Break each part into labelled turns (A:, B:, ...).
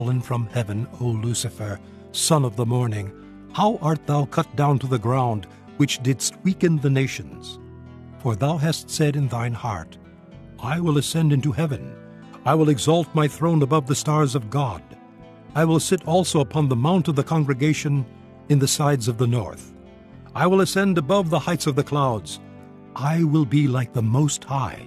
A: fallen from heaven, O Lucifer, son of the morning. How art thou cut down to the ground, which didst weaken the nations? For thou hast said in thine heart, I will ascend into heaven. I will exalt my throne above the stars of God. I will sit also upon the mount of the congregation in the sides of the north. I will ascend above the heights of the clouds. I will be like the Most High.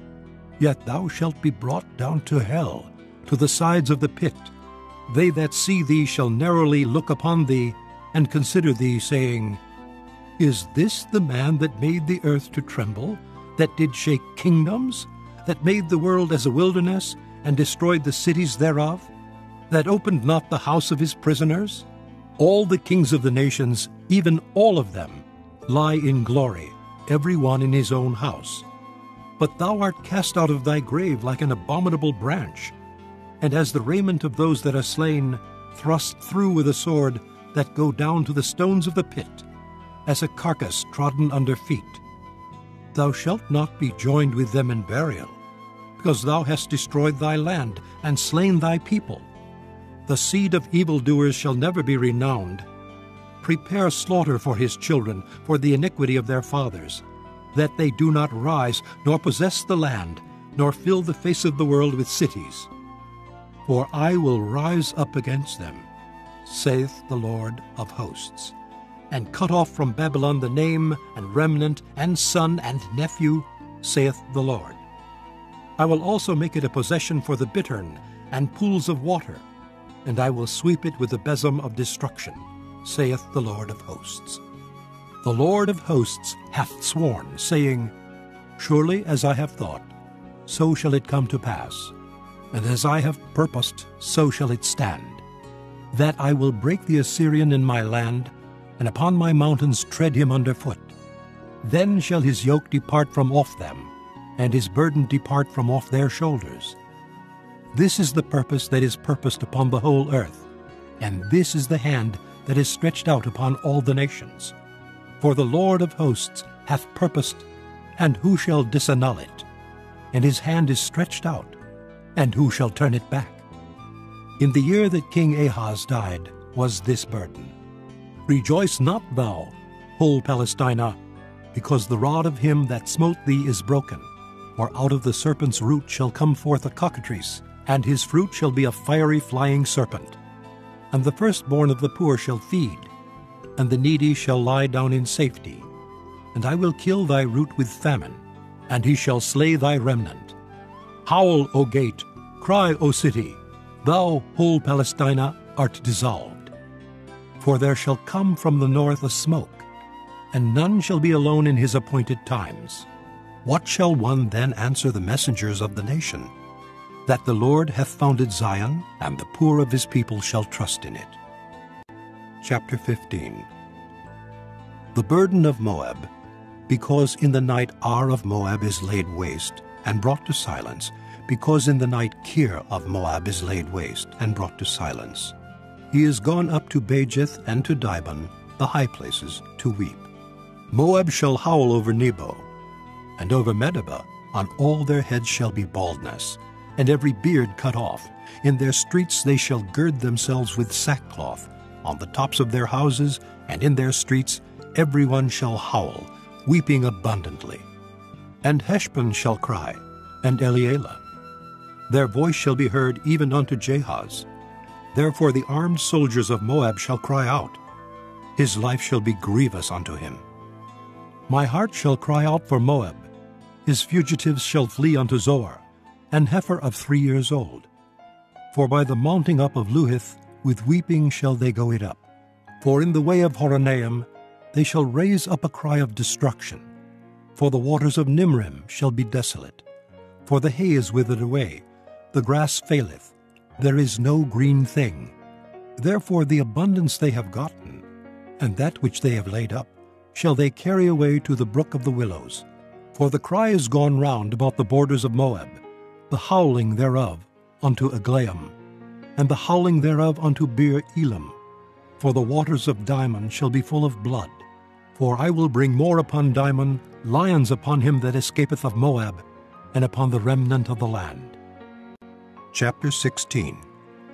A: Yet thou shalt be brought down to hell, to the sides of the pit. They that see thee shall narrowly look upon thee, and consider thee, saying, Is this the man that made the earth to tremble, that did shake kingdoms, that made the world as a wilderness, and destroyed the cities thereof, that opened not the house of his prisoners? All the kings of the nations, even all of them, lie in glory, every one in his own house. But thou art cast out of thy grave like an abominable branch, and as the raiment of those that are slain, thrust through with a sword, that go down to the stones of the pit, as a carcass trodden under feet. Thou shalt not be joined with them in burial, because thou hast destroyed thy land, and slain thy people. The seed of evildoers shall never be renowned. Prepare slaughter for his children, for the iniquity of their fathers, that they do not rise, nor possess the land, nor fill the face of the world with cities. For I will rise up against them, saith the Lord of hosts, and cut off from Babylon the name, and remnant, and son, and nephew, saith the Lord. I will also make it a possession for the bittern, and pools of water, and I will sweep it with the besom of destruction, saith the Lord of hosts. The Lord of hosts hath sworn, saying, Surely as I have thought, so shall it come to pass, and as I have purposed, so shall it stand, that I will break the Assyrian in my land, and upon my mountains tread him under foot. Then shall his yoke depart from off them, and his burden depart from off their shoulders. This is the purpose that is purposed upon the whole earth, and this is the hand that is stretched out upon all the nations. For the Lord of hosts hath purposed, and who shall disannul it? And his hand is stretched out, and who shall turn it back? In the year that King Ahaz died was this burden. Rejoice not thou, whole Palestina, because the rod of him that smote thee is broken. For out of the serpent's root shall come forth a cockatrice, and his fruit shall be a fiery flying serpent. And the firstborn of the poor shall feed, and the needy shall lie down in safety. And I will kill thy root with famine, and he shall slay thy remnant. Howl, O gate, cry, O city, thou, whole Palestina, art dissolved. For there shall come from the north a smoke, and none shall be alone in his appointed times. What shall one then answer the messengers of the nation? That the Lord hath founded Zion, and the poor of his people shall trust in it. Chapter 15. The burden of Moab. Because in the night Ar of Moab is laid waste, and brought to silence, because in the night Kir of Moab is laid waste, and brought to silence. He is gone up to Bajith and to Dibon, the high places, to weep. Moab shall howl over Nebo, and over Medeba on all their heads shall be baldness, and every beard cut off. In their streets they shall gird themselves with sackcloth. On the tops of their houses and in their streets every one shall howl, weeping abundantly. And Heshbon shall cry, and Elealeh. Their voice shall be heard even unto Jahaz. Therefore the armed soldiers of Moab shall cry out. His life shall be grievous unto him. My heart shall cry out for Moab. His fugitives shall flee unto Zoar, an heifer of 3 years old. For by the mounting up of Luhith, with weeping shall they go it up. For in the way of Horonaim they shall raise up a cry of destruction. For the waters of Nimrim shall be desolate. For the hay is withered away, the grass faileth, there is no green thing. Therefore the abundance they have gotten, and that which they have laid up, shall they carry away to the brook of the willows. For the cry is gone round about the borders of Moab, the howling thereof unto Aglaim, and the howling thereof unto Beer Elam. For the waters of Dimon shall be full of blood. For I will bring more upon Dimon, lions upon him that escapeth of Moab, and upon the remnant of the land. Chapter 16.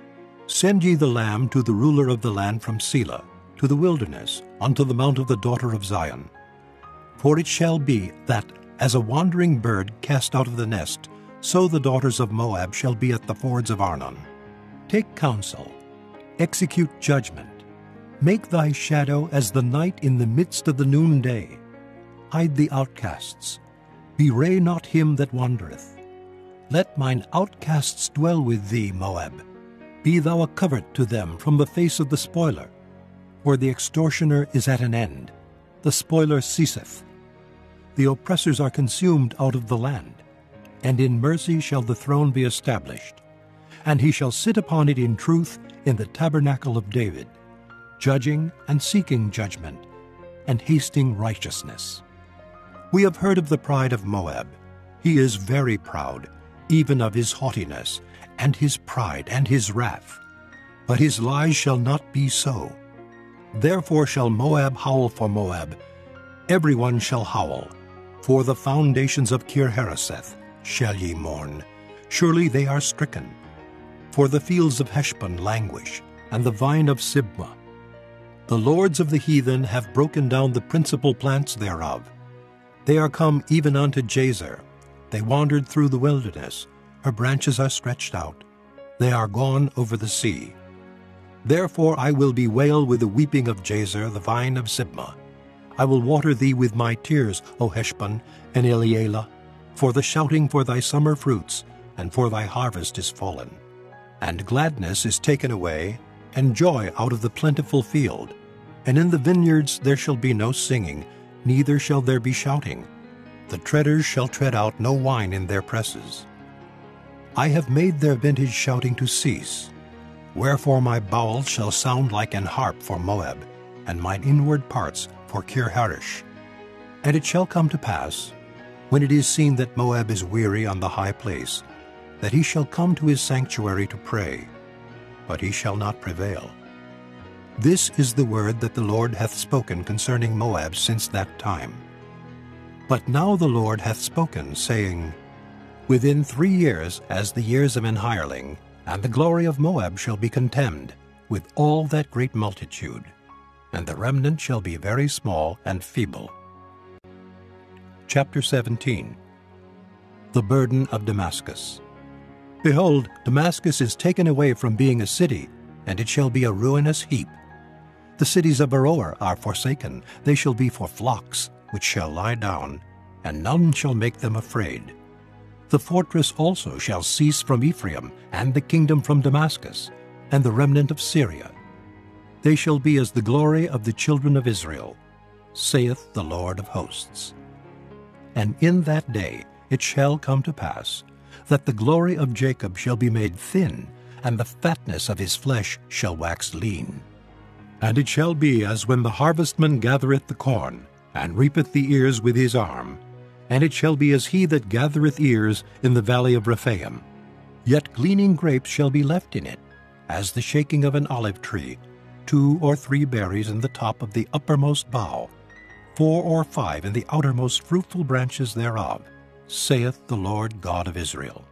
A: Send ye the lamb to the ruler of the land from Selah, to the wilderness, unto the mount of the daughter of Zion. For it shall be that, as a wandering bird cast out of the nest, so the daughters of Moab shall be at the fords of Arnon. Take counsel, execute judgment. Make thy shadow as the night in the midst of the noonday. Hide the outcasts. Bewray not him that wandereth. Let mine outcasts dwell with thee, Moab. Be thou a covert to them from the face of the spoiler. For the extortioner is at an end, the spoiler ceaseth. The oppressors are consumed out of the land, and in mercy shall the throne be established. And he shall sit upon it in truth in the tabernacle of David, judging and seeking judgment, and hasting righteousness. We have heard of the pride of Moab. He is very proud, even of his haughtiness, and his pride, and his wrath. But his lies shall not be so. Therefore shall Moab howl for Moab. Every one shall howl. For the foundations of Kir-Hareseth shall ye mourn. Surely they are stricken. For the fields of Heshbon languish, and the vine of Sibmah. The lords of the heathen have broken down the principal plants thereof. They are come even unto Jazer. They wandered through the wilderness. Her branches are stretched out. They are gone over the sea. Therefore I will bewail with the weeping of Jazer, the vine of Sibmah. I will water thee with my tears, O Heshbon and Elealeh, for the shouting for thy summer fruits, and for thy harvest is fallen. And gladness is taken away, and joy out of the plentiful field. And in the vineyards there shall be no singing, neither shall there be shouting. The treaders shall tread out no wine in their presses. I have made their vintage shouting to cease. Wherefore my bowels shall sound like an harp for Moab, and mine inward parts for Kir-Haresh. And it shall come to pass, when it is seen that Moab is weary on the high place, that he shall come to his sanctuary to pray, but he shall not prevail. This is the word that the Lord hath spoken concerning Moab since that time. But now the Lord hath spoken, saying, Within 3 years, as the years of an hireling, and the glory of Moab shall be contemned, with all that great multitude, and the remnant shall be very small and feeble. Chapter 17. The burden of Damascus. Behold, Damascus is taken away from being a city, and it shall be a ruinous heap. The cities of Aroer are forsaken, they shall be for flocks, which shall lie down, and none shall make them afraid. The fortress also shall cease from Ephraim, and the kingdom from Damascus, and the remnant of Syria. They shall be as the glory of the children of Israel, saith the Lord of hosts. And in that day it shall come to pass, that the glory of Jacob shall be made thin, and the fatness of his flesh shall wax lean. And it shall be as when the harvestman gathereth the corn, and reapeth the ears with his arm, and it shall be as he that gathereth ears in the valley of Rephaim. Yet gleaning grapes shall be left in it, as the shaking of an olive tree, 2 or 3 berries in the top of the uppermost bough, 4 or 5 in the outermost fruitful branches thereof, saith the Lord God of Israel.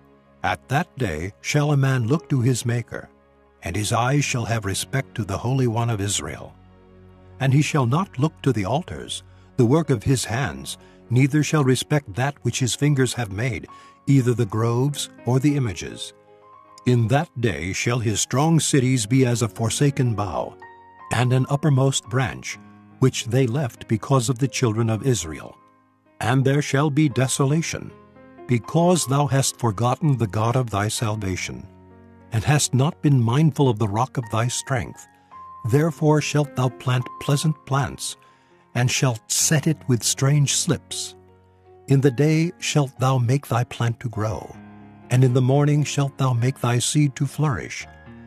A: At that day shall a man look to his Maker, and his eyes shall have respect to the Holy One of Israel. And he shall not look to the altars, the work of his hands, neither shall respect that which his fingers have made, either the groves or the images. In that day shall his strong cities be as a forsaken bough, and an uppermost branch, which they left because of the children of Israel. And there shall be desolation, because thou hast forgotten the God of thy salvation, and hast not been mindful of the rock of thy strength. Therefore shalt thou plant pleasant plants, and shalt set it with strange slips. In the day shalt thou make thy plant to grow, and in the morning shalt thou make thy seed to flourish.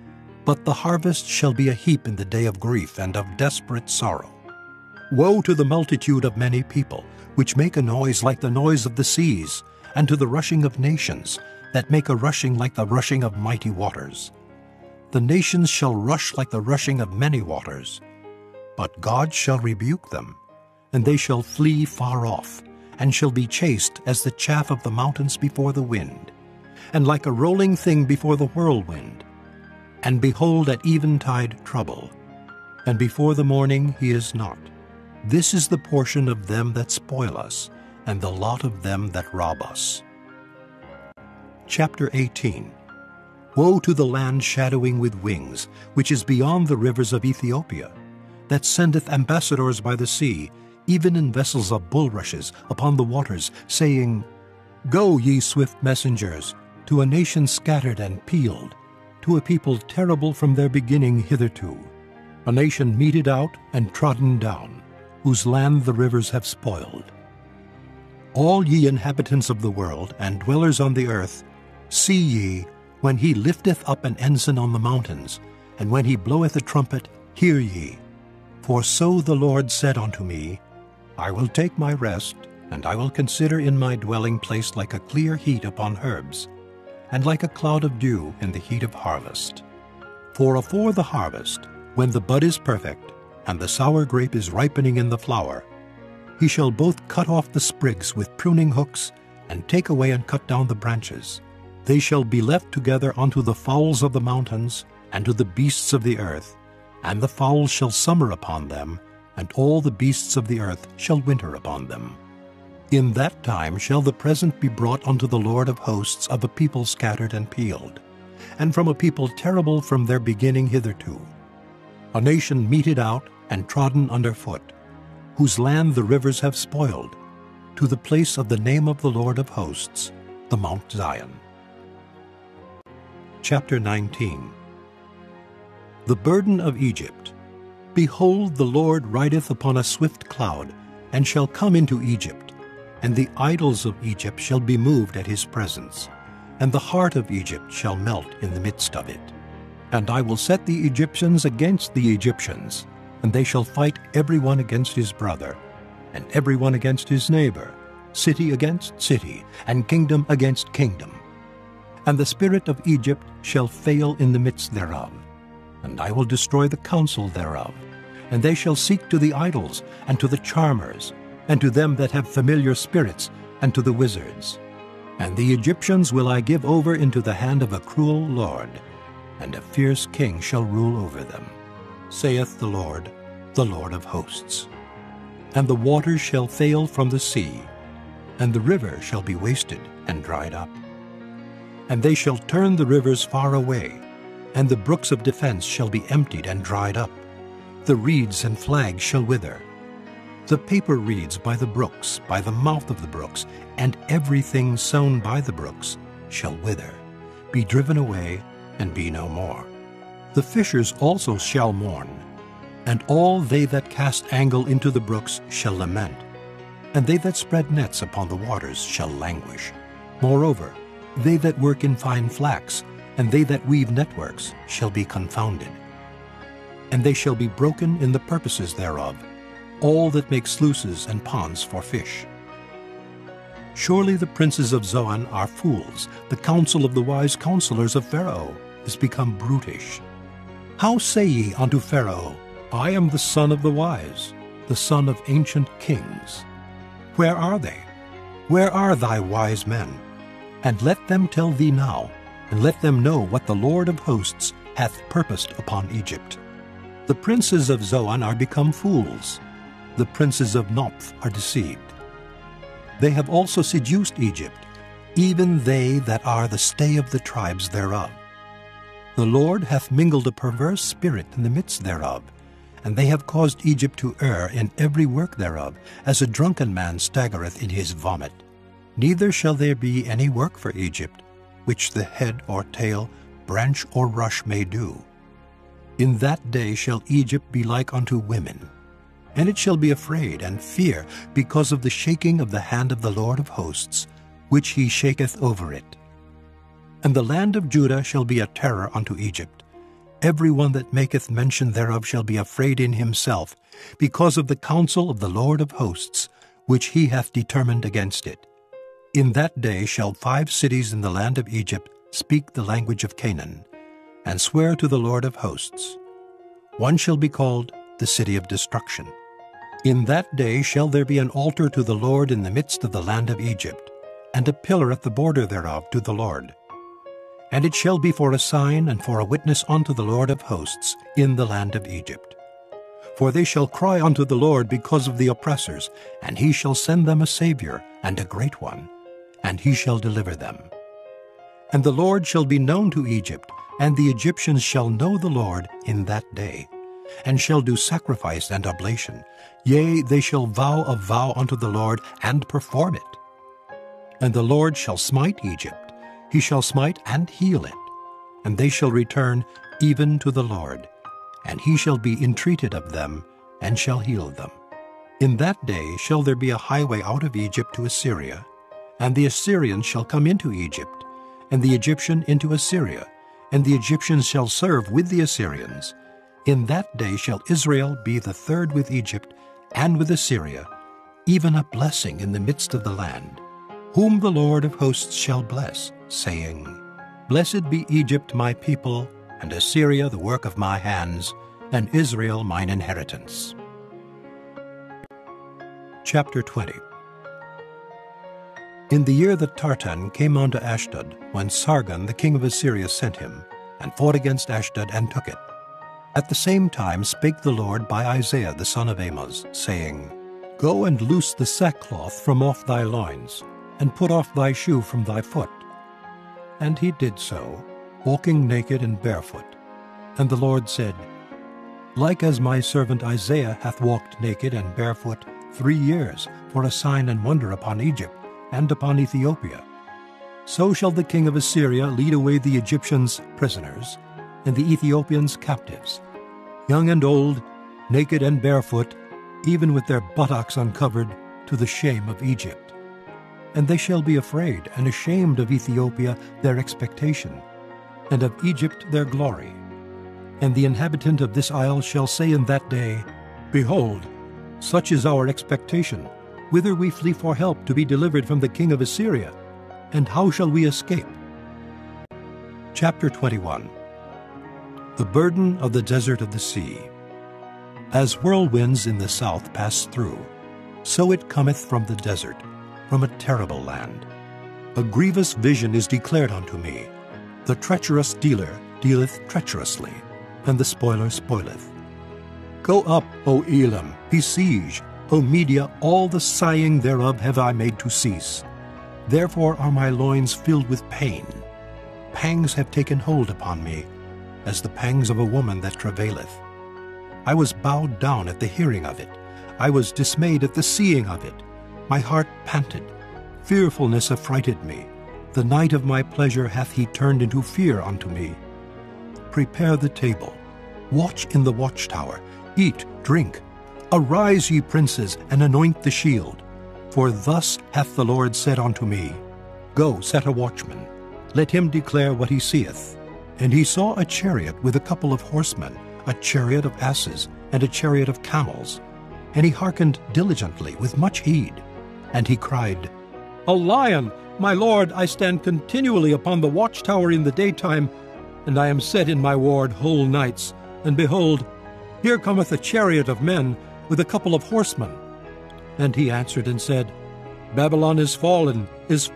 A: But the harvest shall be a heap in the day of grief and of desperate sorrow. Woe to the multitude of many people, which make a noise like the noise of the seas, and to the rushing of nations, that make a rushing like the rushing of mighty waters. The nations shall rush like the rushing of many waters. But God shall rebuke them, and they shall flee far off, and shall be chased as the chaff of the mountains before the wind, and like a rolling thing before the whirlwind. And behold, at eventide trouble, and before the morning he is not. This is the portion of them that spoil us, and the lot of them that rob us. Chapter 18. Woe to the land shadowing with wings, which is beyond the rivers of Ethiopia, that sendeth ambassadors by the sea, even in vessels of bulrushes upon the waters, saying, Go, ye swift messengers, to a nation scattered and peeled, to a people terrible from their beginning hitherto, a nation meted out and trodden down, whose land the rivers have spoiled. All ye inhabitants of the world, and dwellers on the earth, see ye, when he lifteth up an ensign on the mountains, and when he bloweth a trumpet, hear ye. For so the Lord said unto me, I will take my rest, and I will consider in my dwelling place like a clear heat upon herbs, and like a cloud of dew in the heat of harvest. For afore the harvest, when the bud is perfect, and the sour grape is ripening in the flower, he shall both cut off the sprigs with pruning hooks, and take away and cut down the branches. They shall be left together unto the fowls of the mountains, and to the beasts of the earth, and the fowls shall summer upon them, and all the beasts of the earth shall winter upon them. In that time shall the present be brought unto the Lord of hosts of a people scattered and peeled, and from a people terrible from their beginning hitherto, a nation meted out and trodden under foot, whose land the rivers have spoiled, to the place of the name of the Lord of hosts, the Mount Zion. Chapter 19. The burden of Egypt. Behold, the Lord rideth upon a swift cloud, and shall come into Egypt, and the idols of Egypt shall be moved at his presence, and the heart of Egypt shall melt in the midst of it. And I will set the Egyptians against the Egyptians, and they shall fight every one against his brother, and every one against his neighbor, city against city, and kingdom against kingdom. And the spirit of Egypt shall fail in the midst thereof, and I will destroy the counsel thereof. And they shall seek to the idols, and to the charmers, and to them that have familiar spirits, and to the wizards. And the Egyptians will I give over into the hand of a cruel lord, and a fierce king shall rule over them, saith the Lord of hosts. And the waters shall fail from the sea, and the river shall be wasted and dried up. And they shall turn the rivers far away, and the brooks of defense shall be emptied and dried up. The reeds and flags shall wither. The paper reeds by the brooks, by the mouth of the brooks, and everything sown by the brooks shall wither, be driven away, and be no more. The fishers also shall mourn, and all they that cast angle into the brooks shall lament, and they that spread nets upon the waters shall languish. Moreover, they that work in fine flax, and they that weave networks, shall be confounded. And they shall be broken in the purposes thereof, all that make sluices and ponds for fish. Surely the princes of Zoan are fools, the counsel of the wise counselors of Pharaoh is become brutish. How say ye unto Pharaoh, I am the son of the wise, the son of ancient kings? Where are they? Where are thy wise men? And let them tell thee now, and let them know what the Lord of hosts hath purposed upon Egypt. The princes of Zoan are become fools. The princes of Noph are deceived. They have also seduced Egypt, even they that are the stay of the tribes thereof. The Lord hath mingled a perverse spirit in the midst thereof, and they have caused Egypt to err in every work thereof, as a drunken man staggereth in his vomit. Neither shall there be any work for Egypt, which the head or tail, branch or rush may do. In that day shall Egypt be like unto women, and it shall be afraid and fear because of the shaking of the hand of the Lord of hosts, which he shaketh over it. And the land of Judah shall be a terror unto Egypt. Every one that maketh mention thereof shall be afraid in himself, because of the counsel of the Lord of hosts, which he hath determined against it. In that day shall 5 cities in the land of Egypt speak the language of Canaan, and swear to the Lord of hosts. One shall be called the city of destruction. In that day shall there be an altar to the Lord in the midst of the land of Egypt, and a pillar at the border thereof to the Lord. And it shall be for a sign and for a witness unto the Lord of hosts in the land of Egypt. For they shall cry unto the Lord because of the oppressors, and he shall send them a Savior, and a great one, and he shall deliver them. And the Lord shall be known to Egypt, and the Egyptians shall know the Lord in that day, and shall do sacrifice and oblation. Yea, they shall vow a vow unto the Lord, and perform it. And the Lord shall smite Egypt, he shall smite and heal it, and they shall return even to the Lord, and he shall be entreated of them, and shall heal them. In that day shall there be a highway out of Egypt to Assyria, and the Assyrians shall come into Egypt, and the Egyptian into Assyria, and the Egyptians shall serve with the Assyrians. In that day shall Israel be the third with Egypt and with Assyria, even a blessing in the midst of the land, whom the Lord of hosts shall bless, saying, Blessed be Egypt my people, and Assyria the work of my hands, and Israel mine inheritance. Chapter 20. In the year that Tartan came unto Ashdod, when Sargon the king of Assyria sent him, and fought against Ashdod and took it, at the same time spake the Lord by Isaiah the son of Amoz, saying, Go and loose the sackcloth from off thy loins, and put off thy shoe from thy foot. And he did so, walking naked and barefoot. And the Lord said, Like as my servant Isaiah hath walked naked and barefoot 3 years for a sign and wonder upon Egypt and upon Ethiopia, so shall the king of Assyria lead away the Egyptians prisoners, and the Ethiopians captives, young and old, naked and barefoot, even with their buttocks uncovered, to the shame of Egypt. And they shall be afraid and ashamed of Ethiopia their expectation, and of Egypt their glory. And the inhabitant of this isle shall say in that day, Behold, such is our expectation, whither we flee for help to be delivered from the king of Assyria, and how shall we escape? Chapter 21. The burden of the desert of the sea. As whirlwinds in the south pass through, so it cometh from the desert, from a terrible land. A grievous vision is declared unto me. The treacherous dealer dealeth treacherously, and the spoiler spoileth. Go up, O Elam, besiege, O Media, all the sighing thereof have I made to cease. Therefore are my loins filled with pain. Pangs have taken hold upon me, as the pangs of a woman that travaileth. I was bowed down at the hearing of it. I was dismayed at the seeing of it. My heart panted. Fearfulness affrighted me. The night of my pleasure hath he turned into fear unto me. Prepare the table. Watch in the watchtower. Eat, drink. Arise, ye princes, and anoint the shield. For thus hath the Lord said unto me, Go, set a watchman. Let him declare what he seeth. And he saw a chariot with a couple of horsemen, a chariot of asses, and a chariot of camels. And he hearkened diligently with much heed. And he cried, A lion! My lord, I stand continually upon the watchtower in the daytime, and I am set in my ward whole nights. And behold, here cometh a chariot of men with a couple of horsemen. And he answered and said, Babylon is fallen,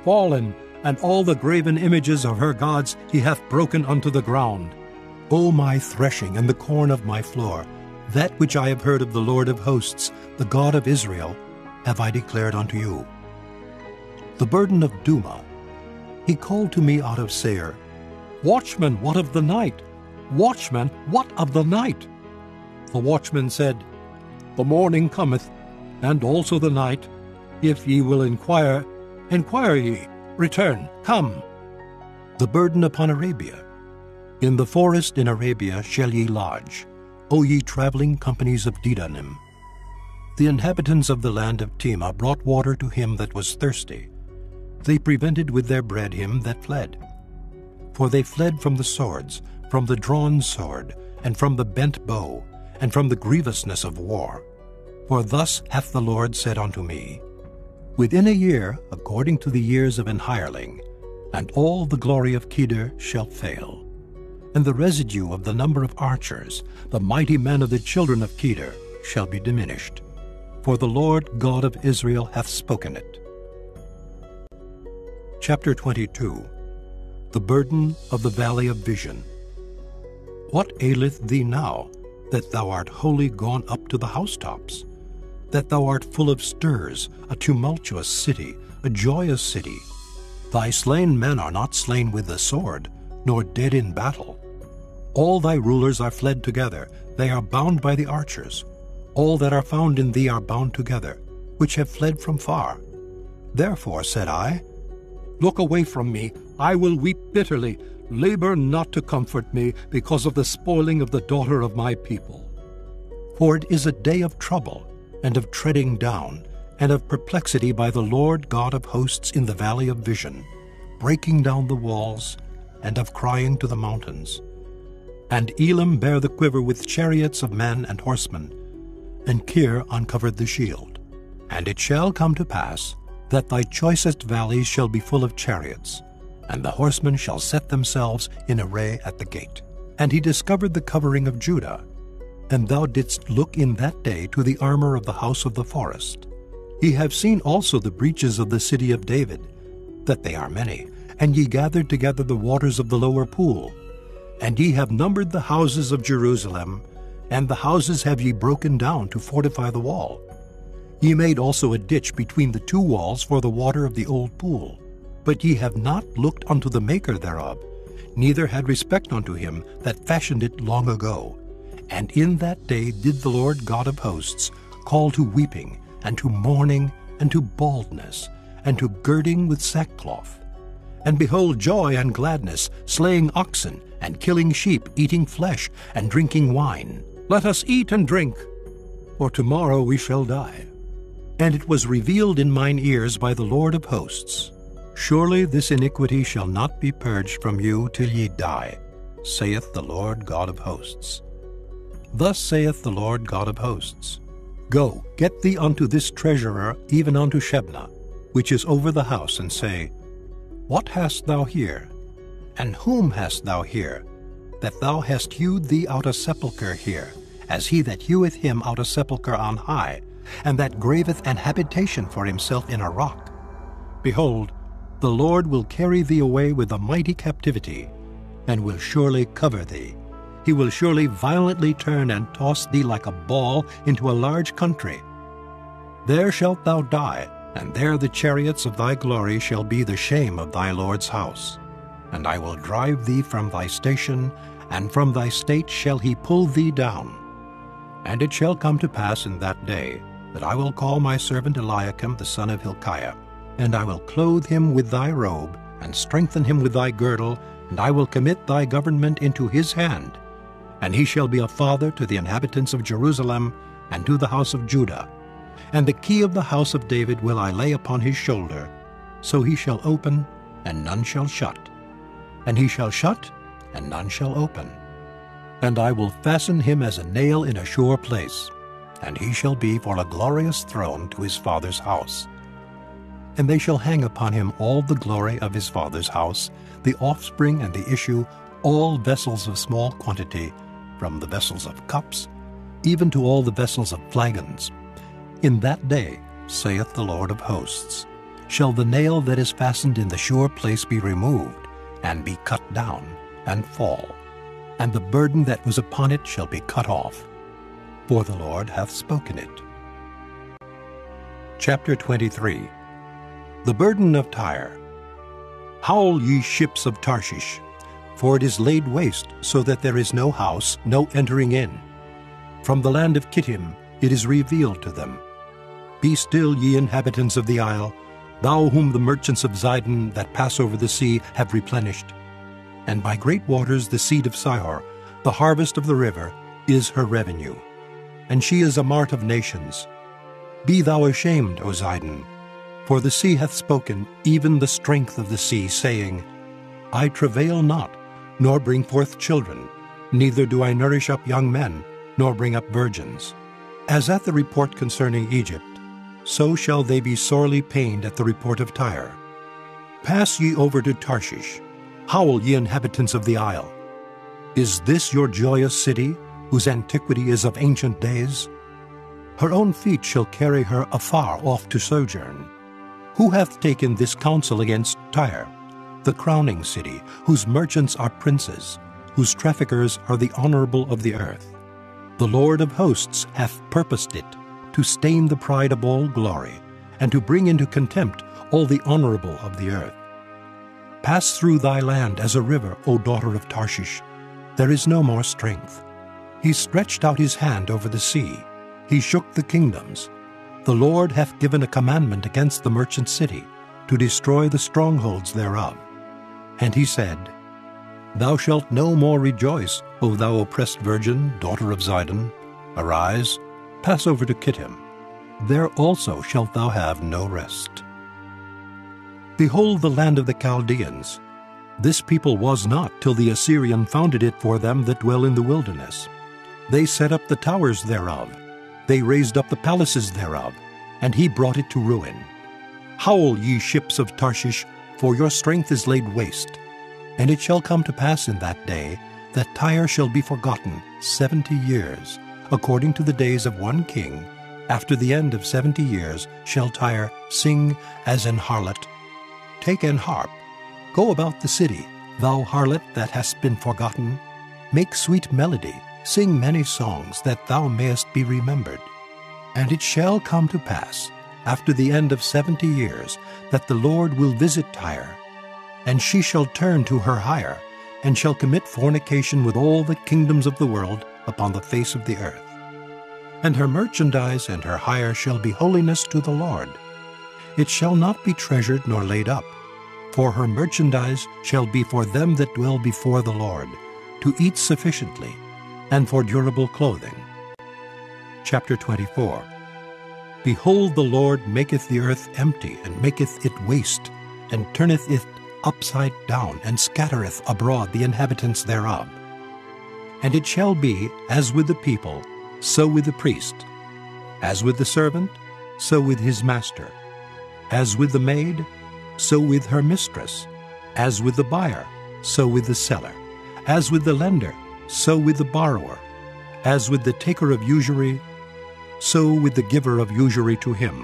A: and all the graven images of her gods he hath broken unto the ground. O my threshing and the corn of my floor, that which I have heard of the Lord of hosts, the God of Israel, have I declared unto you. The burden of Duma. He called to me out of Seir, Watchman, what of the night? Watchman, what of the night? The watchman said, The morning cometh, and also the night. If ye will inquire, inquire ye. Return, come. The burden upon Arabia. In the forest in Arabia shall ye lodge, O ye traveling companies of Dedanim. The inhabitants of the land of Tema brought water to him that was thirsty. They prevented with their bread him that fled. For they fled from the swords, from the drawn sword, and from the bent bow, and from the grievousness of war. For thus hath the Lord said unto me, Within a year, according to the years of an hireling, and all the glory of Kedar shall fail, and the residue of the number of archers, the mighty men of the children of Kedar, shall be diminished. For the Lord God of Israel hath spoken it. Chapter 22. the burden of the valley of vision. What aileth thee now, that thou art wholly gone up to the housetops? That thou art full of stirs, a tumultuous city, a joyous city? Thy slain men are not slain with the sword, nor dead in battle. All thy rulers are fled together, they are bound by the archers. All that are found in thee are bound together, which have fled from far. Therefore said I, Look away from me, I will weep bitterly. Labor not to comfort me because of the spoiling of the daughter of my people. For it is a day of trouble, and of treading down, and of perplexity by the Lord God of hosts in the valley of vision, breaking down the walls, and of crying to the mountains. And Elam bare the quiver with chariots of men and horsemen, and Kir uncovered the shield. And it shall come to pass, that thy choicest valleys shall be full of chariots, and the horsemen shall set themselves in array at the gate. And he discovered the covering of Judah, and thou didst look in that day to the armor of the house of the forest. Ye have seen also the breaches of the city of David, that they are many, and ye gathered together the waters of the lower pool. And ye have numbered the houses of Jerusalem, and the houses have ye broken down to fortify the wall. Ye made also a ditch between the two walls for the water of the old pool. But ye have not looked unto the maker thereof, neither had respect unto him that fashioned it long ago. And in that day did the Lord God of hosts call to weeping, and to mourning, and to baldness, and to girding with sackcloth. And behold, joy and gladness, slaying oxen, and killing sheep, eating flesh, and drinking wine. Let us eat and drink, for tomorrow we shall die. And it was revealed in mine ears by the Lord of hosts, Surely this iniquity shall not be purged from you till ye die, saith the Lord God of hosts. Thus saith the Lord God of hosts, Go, get thee unto this treasurer, even unto Shebna, which is over the house, and say, What hast thou here? And whom hast thou here, that thou hast hewed thee out a sepulchre here, as he that heweth him out a sepulchre on high, and that graveth an habitation for himself in a rock? Behold, the Lord will carry thee away with a mighty captivity, and will surely cover thee. He will surely violently turn and toss thee like a ball into a large country. There shalt thou die, and there the chariots of thy glory shall be the shame of thy Lord's house. And I will drive thee from thy station, and from thy state shall he pull thee down. And it shall come to pass in that day, that I will call my servant Eliakim the son of Hilkiah, and I will clothe him with thy robe, and strengthen him with thy girdle, and I will commit thy government into his hand. And he shall be a father to the inhabitants of Jerusalem, and to the house of Judah. And the key of the house of David will I lay upon his shoulder, so he shall open, and none shall shut. And he shall shut, and none shall open. And I will fasten him as a nail in a sure place, and he shall be for a glorious throne to his father's house. And they shall hang upon him all the glory of his father's house, the offspring and the issue, all vessels of small quantity, from the vessels of cups, even to all the vessels of flagons. In that day, saith the Lord of hosts, shall the nail that is fastened in the sure place be removed, and be cut down, and fall, and the burden that was upon it shall be cut off. For the Lord hath spoken it. Chapter 23. The burden of Tyre. Howl, ye ships of Tarshish, for it is laid waste, so that there is no house, no entering in. From the land of Kittim it is revealed to them. Be still, ye inhabitants of the isle, thou whom the merchants of Zidon that pass over the sea have replenished. And by great waters the seed of Sihor, the harvest of the river, is her revenue. And she is a mart of nations. Be thou ashamed, O Zidon, for the sea hath spoken, even the strength of the sea, saying, I travail not, nor bring forth children, neither do I nourish up young men, nor bring up virgins. As at the report concerning Egypt, so shall they be sorely pained at the report of Tyre. Pass ye over to Tarshish, howl, ye inhabitants of the isle. Is this your joyous city, whose antiquity is of ancient days? Her own feet shall carry her afar off to sojourn. Who hath taken this counsel against Tyre? the crowning city, whose merchants are princes, whose traffickers are the honorable of the earth. The Lord of hosts hath purposed it, to stain the pride of all glory, and to bring into contempt all the honorable of the earth. Pass through thy land as a river, O daughter of Tarshish. There is no more strength. He stretched out his hand over the sea. He shook the kingdoms. The Lord hath given a commandment against the merchant city, to destroy the strongholds thereof. And he said, Thou shalt no more rejoice, O thou oppressed virgin, daughter of Zidon. Arise, pass over to Kittim. There also shalt thou have no rest. Behold the land of the Chaldeans. This people was not till the Assyrian founded it for them that dwell in the wilderness. They set up the towers thereof. They raised up the palaces thereof, and he brought it to ruin. Howl, ye ships of Tarshish, for your strength is laid waste. And it shall come to pass in that day that Tyre shall be forgotten 70 years, according to the days of one king. After the end of 70 years shall Tyre sing as an harlot. Take an harp, go about the city, thou harlot that hast been forgotten. Make sweet melody, sing many songs, that thou mayest be remembered. And it shall come to pass, after the end of 70 years, that the Lord will visit Tyre, and she shall turn to her hire, and shall commit fornication with all the kingdoms of the world upon the face of the earth. And her merchandise and her hire shall be holiness to the Lord. It shall not be treasured nor laid up, for her merchandise shall be for them that dwell before the Lord, to eat sufficiently, and for durable clothing. Chapter 24. Behold, the Lord maketh the earth empty, and maketh it waste, and turneth it upside down, and scattereth abroad the inhabitants thereof. And it shall be, as with the people, so with the priest, as with the servant, so with his master, as with the maid, so with her mistress, as with the buyer, so with the seller, as with the lender, so with the borrower, as with the taker of usury, so with the giver of usury to him.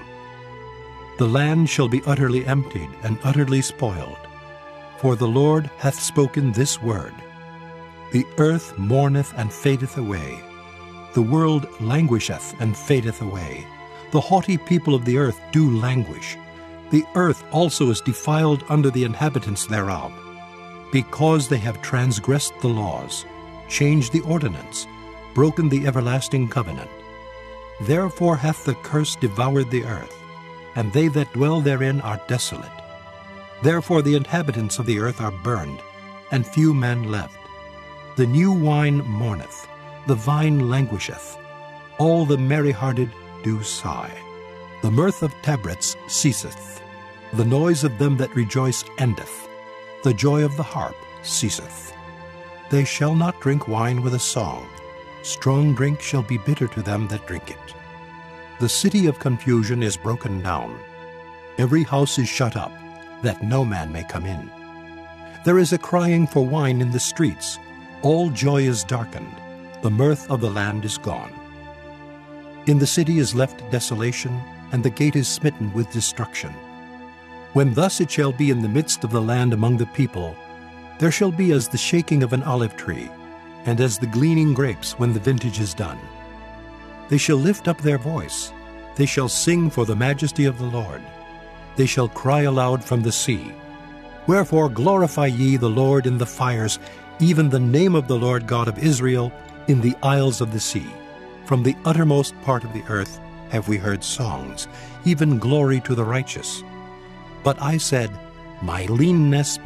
A: The land shall be utterly emptied and utterly spoiled, for the Lord hath spoken this word. The earth mourneth and fadeth away. The world languisheth and fadeth away. The haughty people of the earth do languish. The earth also is defiled under the inhabitants thereof, because they have transgressed the laws, changed the ordinance, broken the everlasting covenant. Therefore hath the curse devoured the earth, and they that dwell therein are desolate. Therefore the inhabitants of the earth are burned, and few men left. The new wine mourneth, the vine languisheth, all the merry-hearted do sigh. The mirth of tabrets ceaseth, the noise of them that rejoice endeth, the joy of the harp ceaseth. They shall not drink wine with a song, strong drink shall be bitter to them that drink it. The city of confusion is broken down, every house is shut up, that no man may come in. There is a crying for wine in the streets, all joy is darkened, the mirth of the land is gone. In the city is left desolation, and the gate is smitten with destruction. When thus it shall be in the midst of the land among the people, there shall be as the shaking of an olive tree, and as the gleaning grapes when the vintage is done. They shall lift up their voice, they shall sing for the majesty of the Lord. They shall cry aloud from the sea. Wherefore glorify ye the Lord in the fires, even the name of the Lord God of Israel in the isles of the sea. From the uttermost part of the earth have we heard songs, even glory to the righteous. But I said, my leanness,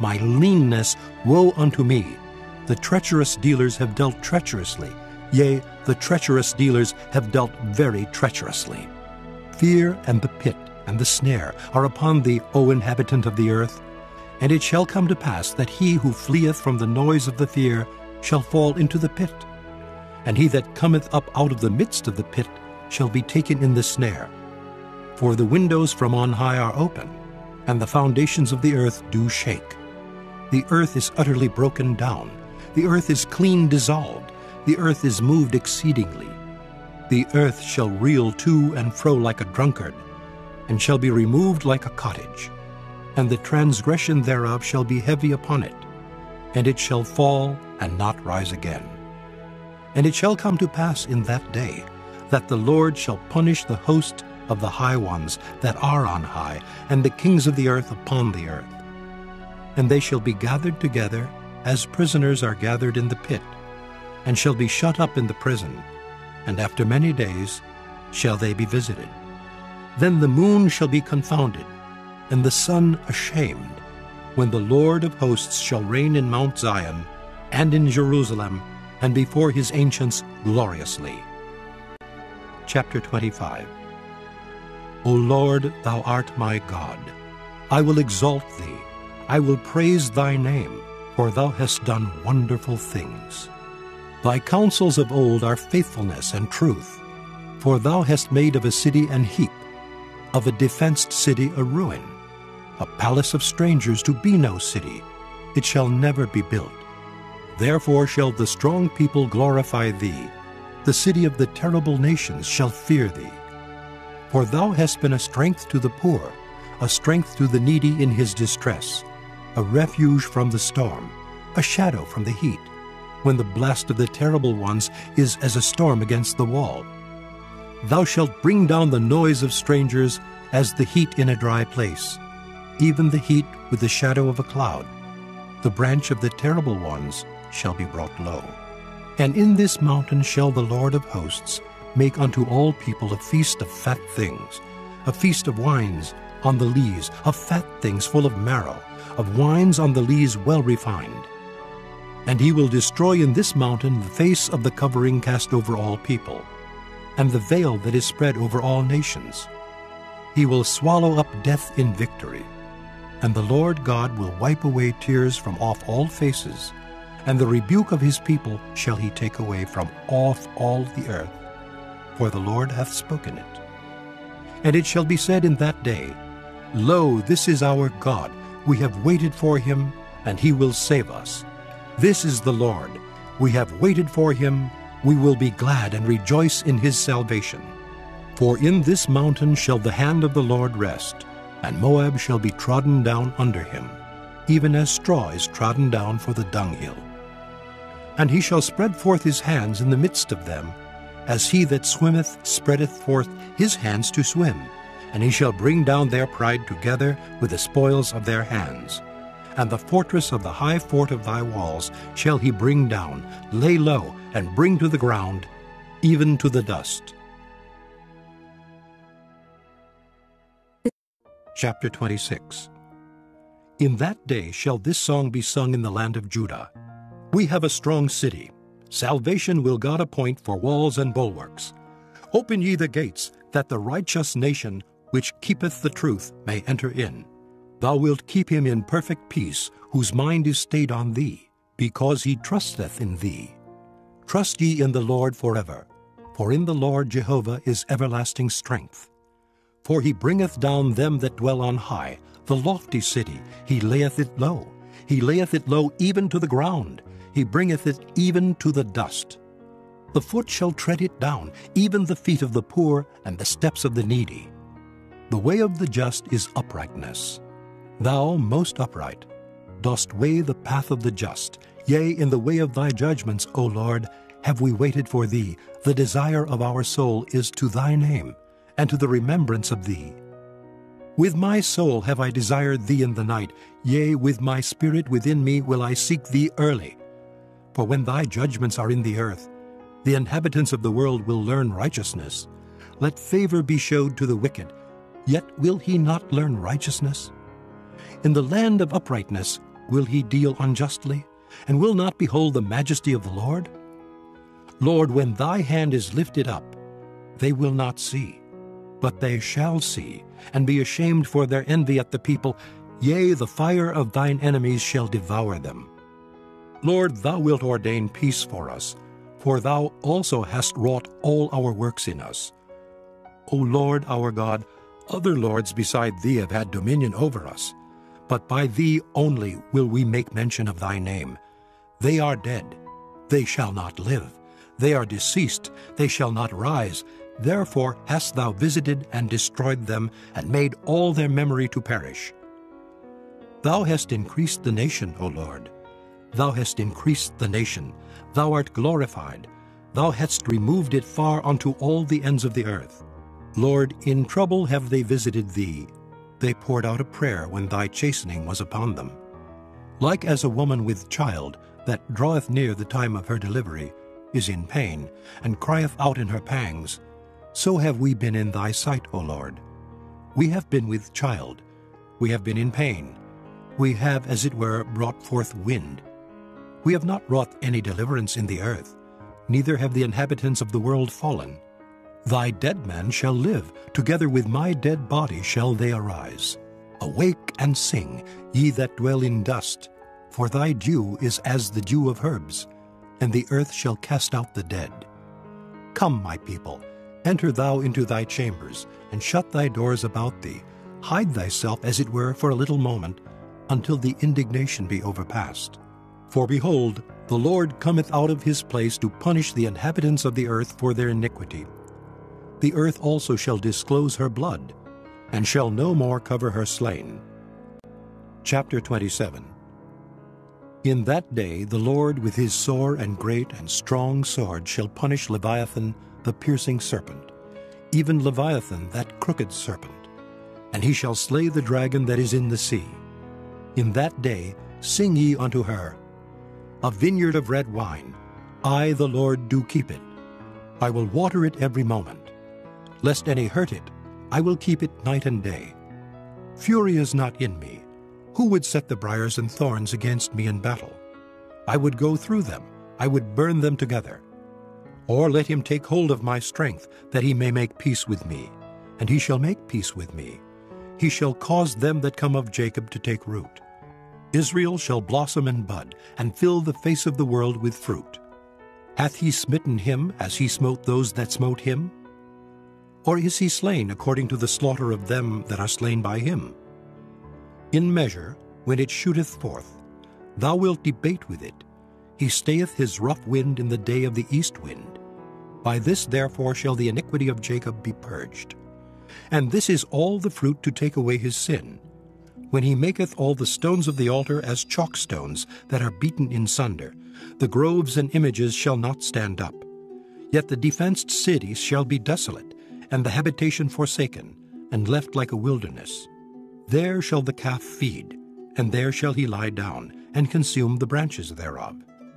A: woe unto me! The treacherous dealers have dealt treacherously, yea, the treacherous dealers have dealt very treacherously. Fear and the pit and the snare are upon thee, O inhabitant of the earth. And it shall come to pass that he who fleeth from the noise of the fear shall fall into the pit, and he that cometh up out of the midst of the pit shall be taken in the snare. For the windows from on high are open, and the foundations of the earth do shake. The earth is utterly broken down, the earth is clean dissolved, the earth is moved exceedingly. The earth shall reel to and fro like a drunkard, and shall be removed like a cottage. and the transgression thereof shall be heavy upon it, and it shall fall and not rise again. And it shall come to pass in that day, that the Lord shall punish the host of the high ones that are on high, and the kings of the earth upon the earth. And they shall be gathered together, as prisoners are gathered in the pit, and shall be shut up in the prison, and after many days shall they be visited. Then the moon shall be confounded, and the sun ashamed, when the Lord of hosts shall reign in Mount Zion, and in Jerusalem, and before his ancients gloriously. Chapter 25. O Lord, thou art my God. I will exalt thee. I will praise thy name, for thou hast done wonderful things. Thy counsels of old are faithfulness and truth. For thou hast made of a city an heap, of a defenced city a ruin, a palace of strangers to be no city. It shall never be built. Therefore shall the strong people glorify thee. The city of the terrible nations shall fear thee. For thou hast been a strength to the poor, a strength to the needy in his distress, a refuge from the storm, a shadow from the heat, when the blast of the terrible ones is as a storm against the wall. Thou shalt bring down the noise of strangers as the heat in a dry place, even the heat with the shadow of a cloud. The branch of the terrible ones shall be brought low. And in this mountain shall the Lord of hosts make unto all people a feast of fat things, a feast of wines on the lees, of fat things full of marrow, of wines on the lees well refined. And he will destroy in this mountain the face of the covering cast over all people, and the veil that is spread over all nations. He will swallow up death in victory. And the Lord God will wipe away tears from off all faces, and the rebuke of his people shall he take away from off all the earth. For the Lord hath spoken it. And it shall be said in that day, Lo, this is our God. We have waited for him, and he will save us. This is the Lord. We have waited for him. We will be glad and rejoice in his salvation. For in this mountain shall the hand of the Lord rest, and Moab shall be trodden down under him, even as straw is trodden down for the dunghill. And he shall spread forth his hands in the midst of them, as he that swimmeth spreadeth forth his hands to swim, and he shall bring down their pride together with the spoils of their hands. And the fortress of the high fort of thy walls shall he bring down, lay low, and bring to the ground, even to the dust. Chapter 26. In that day shall this song be sung in the land of Judah. We have a strong city. Salvation will God appoint for walls and bulwarks. Open ye the gates, that the righteous nation, which keepeth the truth, may enter in. Thou wilt keep him in perfect peace, whose mind is stayed on thee, because he trusteth in thee. Trust ye in the Lord forever, for in the Lord Jehovah is everlasting strength. For he bringeth down them that dwell on high, the lofty city, he layeth it low. He layeth it low even to the ground. He bringeth it even to the dust. The foot shall tread it down, even the feet of the poor and the steps of the needy. The way of the just is uprightness. Thou, most upright, dost weigh the path of the just. Yea, in the way of thy judgments, O Lord, have we waited for thee. The desire of our soul is to thy name, and to the remembrance of thee. With my soul have I desired thee in the night, yea, with my spirit within me will I seek thee early. For when thy judgments are in the earth, the inhabitants of the world will learn righteousness. Let favor be showed to the wicked, yet will he not learn righteousness? In the land of uprightness will he deal unjustly, and will not behold the majesty of the Lord? Lord, when thy hand is lifted up, they will not see. But they shall see, and be ashamed for their envy at the people. Yea, the fire of thine enemies shall devour them. Lord, thou wilt ordain peace for us, for thou also hast wrought all our works in us. O Lord our God, other lords beside thee have had dominion over us, but by thee only will we make mention of thy name. They are dead, they shall not live. They are deceased, they shall not rise. Therefore hast thou visited and destroyed them, and made all their memory to perish. Thou hast increased the nation, O Lord. Thou hast increased the nation. Thou art glorified. Thou hadst removed it far unto all the ends of the earth. Lord, in trouble have they visited thee. They poured out a prayer when thy chastening was upon them. Like as a woman with child, that draweth near the time of her delivery, is in pain, and crieth out in her pangs, so have we been in thy sight, O Lord. We have been with child. We have been in pain. We have, as it were, brought forth wind. We have not wrought any deliverance in the earth, neither have the inhabitants of the world fallen. Thy dead men shall live, together with my dead body shall they arise. Awake and sing, ye that dwell in dust, for thy dew is as the dew of herbs, and the earth shall cast out the dead. Come, my people, enter thou into thy chambers, and shut thy doors about thee. Hide thyself, as it were, for a little moment, until the indignation be overpast. For behold, the Lord cometh out of his place to punish the inhabitants of the earth for their iniquity. The earth also shall disclose her blood, and shall no more cover her slain. Chapter 27. In that day the Lord with his sore and great and strong sword shall punish Leviathan the piercing serpent, even Leviathan that crooked serpent, and he shall slay the dragon that is in the sea. In that day sing ye unto her, a vineyard of red wine, I the Lord do keep it. I will water it every moment. Lest any hurt it, I will keep it night and day. Fury is not in me. Who would set the briars and thorns against me in battle? I would go through them, I would burn them together. Or let him take hold of my strength, that he may make peace with me. And he shall make peace with me. He shall cause them that come of Jacob to take root. Israel shall blossom and bud, and fill the face of the world with fruit. Hath he smitten him as he smote those that smote him? Or is he slain according to the slaughter of them that are slain by him? In measure, when it shooteth forth, thou wilt debate with it. He stayeth his rough wind in the day of the east wind. By this therefore shall the iniquity of Jacob be purged. And this is all the fruit to take away his sin, when he maketh all the stones of the altar as chalk stones that are beaten in sunder. The groves and images shall not stand up. Yet the defenced cities shall be desolate, and the habitation forsaken, and left like a wilderness. There shall the calf feed, and there shall he lie down, and consume the branches thereof.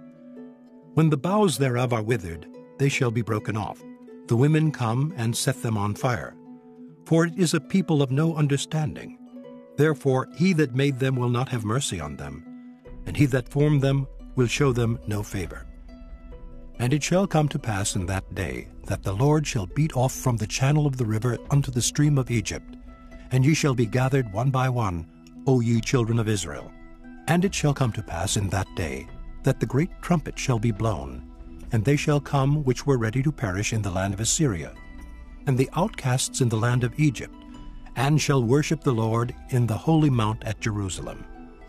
A: When the boughs thereof are withered, they shall be broken off. The women come and set them on fire. For it is a people of no understanding. Therefore he that made them will not have mercy on them, and he that formed them will show them no favor. And it shall come to pass in that day, that the Lord shall beat off from the channel of the river unto the stream of Egypt, and ye shall be gathered one by one, O ye children of Israel. And it shall come to pass in that day, that the great trumpet shall be blown, and they shall come which were ready to perish in the land of Assyria, and the outcasts in the land of Egypt, and shall worship the Lord in the holy mount at Jerusalem.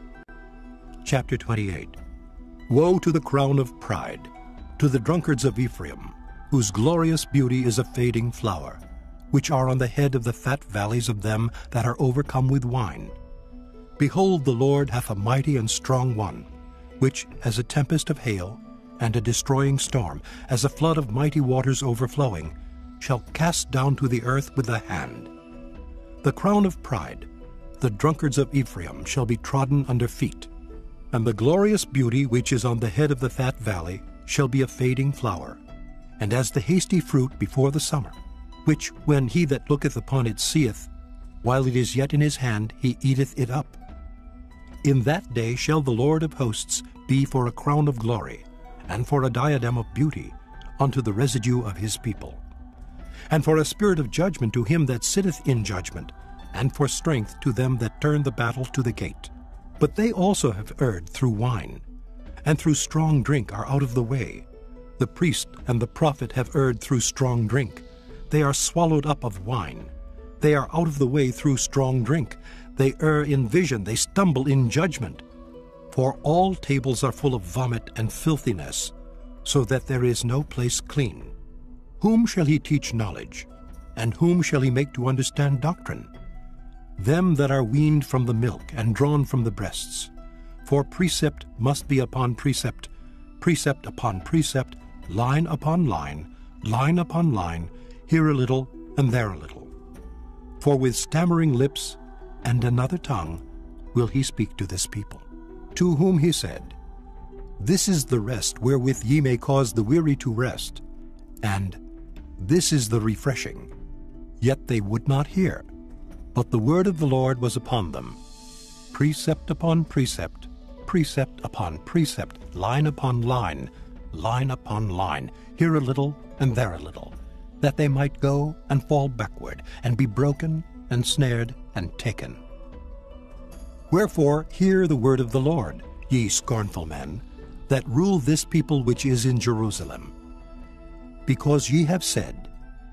A: Chapter 28. Woe to the crown of pride, to the drunkards of Ephraim, whose glorious beauty is a fading flower, which are on the head of the fat valleys of them that are overcome with wine. Behold, the Lord hath a mighty and strong one, which, as a tempest of hail, and a destroying storm, as a flood of mighty waters overflowing, shall cast down to the earth with the hand. The crown of pride, the drunkards of Ephraim, shall be trodden under feet, and the glorious beauty which is on the head of the fat valley shall be a fading flower, and as the hasty fruit before the summer, which when he that looketh upon it seeth, while it is yet in his hand he eateth it up. In that day shall the Lord of hosts be for a crown of glory, and for a diadem of beauty, unto the residue of his people, and for a spirit of judgment to him that sitteth in judgment, and for strength to them that turn the battle to the gate. But they also have erred through wine, and through strong drink are out of the way. The priest and the prophet have erred through strong drink. They are swallowed up of wine. They are out of the way through strong drink. They err in vision, they stumble in judgment. For all tables are full of vomit and filthiness, so that there is no place clean. Whom shall he teach knowledge? And whom shall he make to understand doctrine? them that are weaned from the milk and drawn from the breasts. For precept must be upon precept, precept upon precept, line upon line, line upon line, here a little and there a little. For with stammering lips and another tongue will he speak to this people, to whom he said, This is the rest wherewith ye may cause the weary to rest, and this is the refreshing. Yet they would not hear. But the word of the Lord was upon them, precept upon precept, precept upon precept, line upon line, line upon line, here a little and there a little, that they might go and fall backward, and be broken and snared and taken. Wherefore hear the word of the Lord, ye scornful men, that rule this people which is in Jerusalem. Because ye have said,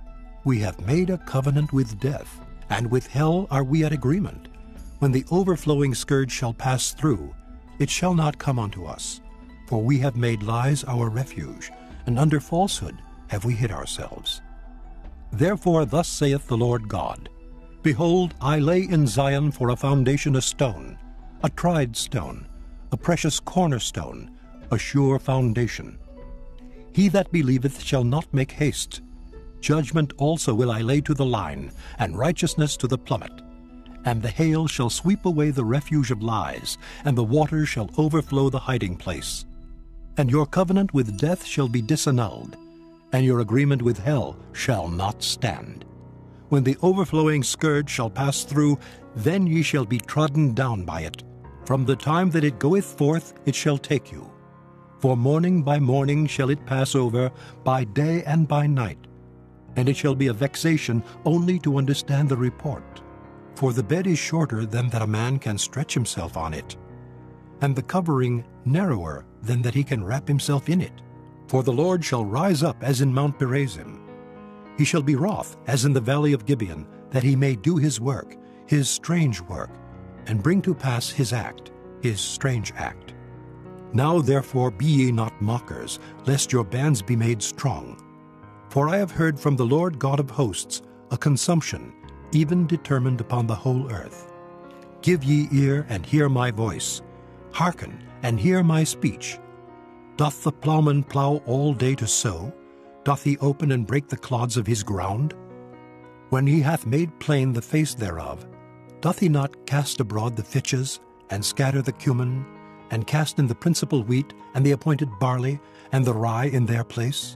A: We have made a covenant with death, and with hell are we at agreement. When the overflowing scourge shall pass through, it shall not come unto us. For we have made lies our refuge, and under falsehood have we hid ourselves. Therefore thus saith the Lord God, Behold, I lay in Zion for a foundation a stone, a tried stone, a precious cornerstone, a sure foundation. He that believeth shall not make haste. Judgment also will I lay to the line, and righteousness to the plummet. And the hail shall sweep away the refuge of lies, and the waters shall overflow the hiding place. And your covenant with death shall be disannulled, and your agreement with hell shall not stand. When the overflowing scourge shall pass through, then ye shall be trodden down by it. From the time that it goeth forth it shall take you. For morning by morning shall it pass over, by day and by night. And it shall be a vexation only to understand the report. For the bed is shorter than that a man can stretch himself on it, and the covering narrower than that he can wrap himself in it. For the Lord shall rise up as in Mount Perazim. He shall be wroth as in the valley of Gibeon, that he may do his work, his strange work, and bring to pass his act, his strange act. Now therefore be ye not mockers, lest your bands be made strong. For I have heard from the Lord God of hosts a consumption, even determined upon the whole earth. Give ye ear and hear my voice. Hearken and hear my speech. Doth the plowman plow all day to sow? Doth he open and break the clods of his ground? When he hath made plain the face thereof, doth he not cast abroad the fitches, and scatter the cumin, and cast in the principal wheat, and the appointed barley, and the rye in their place?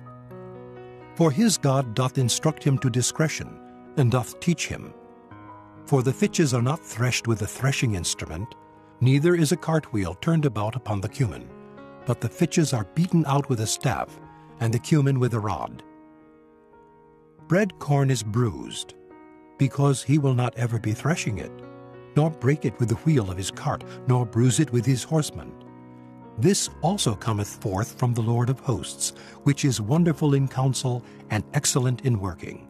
A: For his God doth instruct him to discretion, and doth teach him. For the fitches are not threshed with a threshing instrument, neither is a cartwheel turned about upon the cumin, but the fitches are beaten out with a staff, and the cumin with a rod. Bread corn is bruised, because he will not ever be threshing it, nor break it with the wheel of his cart, nor bruise it with his horsemen. This also cometh forth from the Lord of hosts, which is wonderful in counsel and excellent in working.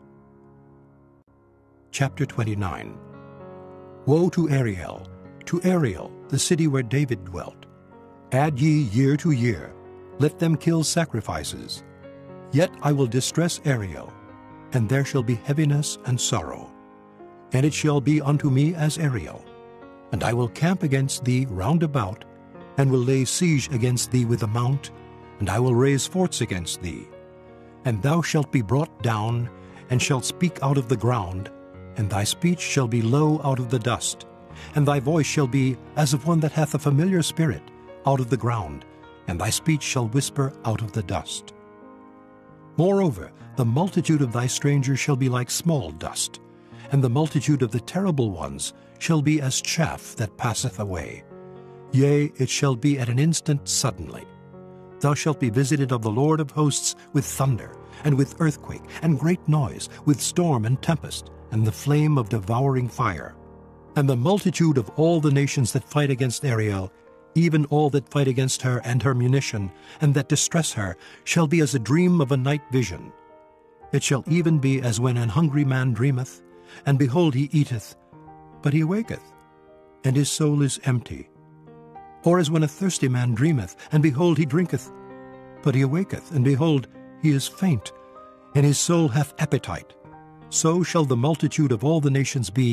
A: Chapter 29. Woe to Ariel, the city where David dwelt! Add ye year to year, let them kill sacrifices. Yet I will distress Ariel, and there shall be heaviness and sorrow. And it shall be unto me as Ariel. And I will camp against thee round about, and will lay siege against thee with a mount, and I will raise forts against thee. And thou shalt be brought down, and shalt speak out of the ground, and thy speech shall be low out of the dust, and thy voice shall be as of one that hath a familiar spirit out of the ground, and thy speech shall whisper out of the dust. Moreover, the multitude of thy strangers shall be like small dust, and the multitude of the terrible ones shall be as chaff that passeth away. Yea, it shall be at an instant suddenly. Thou shalt be visited of the Lord of hosts with thunder, and with earthquake, and great noise, with storm and tempest, and the flame of devouring fire. And the multitude of all the nations that fight against Ariel, even all that fight against her and her munition, and that distress her, shall be as a dream of a night vision. It shall even be as when an hungry man dreameth, and behold he eateth, but he awaketh, and his soul is empty. Or as when a thirsty man dreameth, and behold he drinketh, but he awaketh, and behold he is faint, and his soul hath appetite. So shall the multitude of all the nations be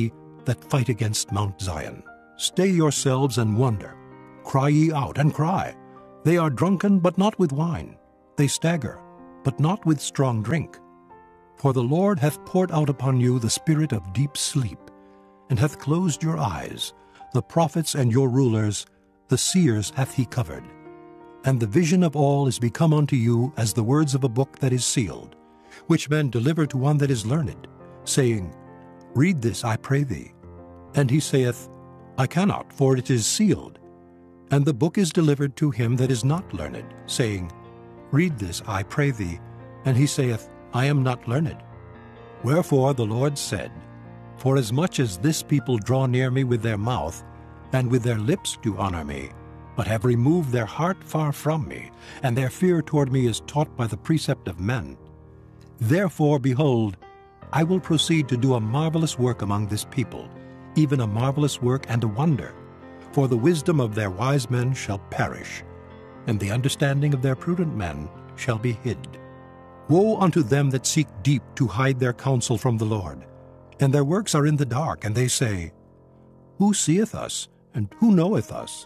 A: that fight against Mount Zion. Stay yourselves and wonder. Cry ye out and cry. They are drunken, but not with wine. They stagger, but not with strong drink. For the Lord hath poured out upon you the spirit of deep sleep, and hath closed your eyes. The prophets and your rulers, the seers hath he covered. And the vision of all is become unto you as the words of a book that is sealed, which men deliver to one that is learned, saying, Read this, I pray thee. And he saith, I cannot, for it is sealed. And the book is delivered to him that is not learned, saying, Read this, I pray thee. And he saith, I am not learned. Wherefore the Lord said, Forasmuch as this people draw near me with their mouth, and with their lips do honor me, but have removed their heart far from me, and their fear toward me is taught by the precept of men. Therefore, behold, I will proceed to do a marvelous work among this people, even a marvelous work and a wonder. For the wisdom of their wise men shall perish, and the understanding of their prudent men shall be hid. Woe unto them that seek deep to hide their counsel from the Lord, and their works are in the dark, and they say, Who seeth us, and who knoweth us?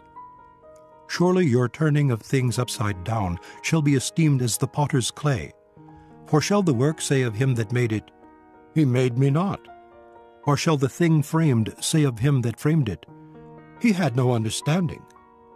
A: Surely your turning of things upside down shall be esteemed as the potter's clay. For shall the work say of him that made it, He made me not? Or shall the thing framed say of him that framed it, He had no understanding?